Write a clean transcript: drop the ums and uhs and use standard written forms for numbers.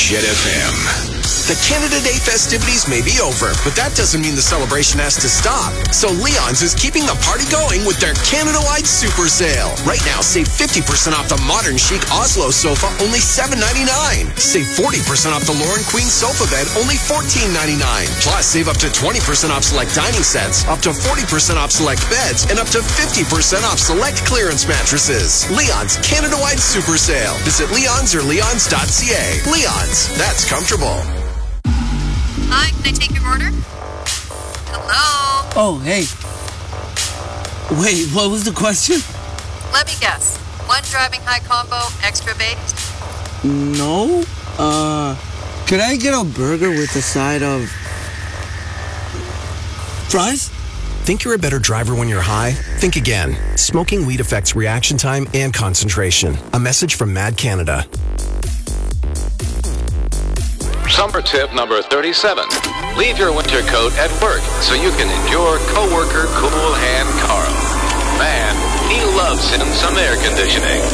Jet FM. The Canada Day festivities may be over, but that doesn't mean the celebration has to stop. So Leon's is keeping the party going with their Canada-wide super sale. Right now, save 50% off the modern chic Oslo sofa, only $7.99. Save 40% off the Lauren Queen sofa bed, only $14.99. Plus, save up to 20% off select dining sets, up to 40% off select beds, and up to 50% off select clearance mattresses. Leon's Canada-wide super sale. Visit Leon's or leons.ca. Leon's, that's comfortable. Hi, can I take your order? Hello? Oh, hey. Wait, what was the question? Let me guess. One driving high combo, extra baked? No. Could I get a burger with a side of fries? Think you're a better driver when you're high? Think again. Smoking weed affects reaction time and concentration. A message from Mad Canada. Summer tip number 37. Leave your winter coat at work so you can endure coworker cool hand Carl. Man, he loves him some air conditioning.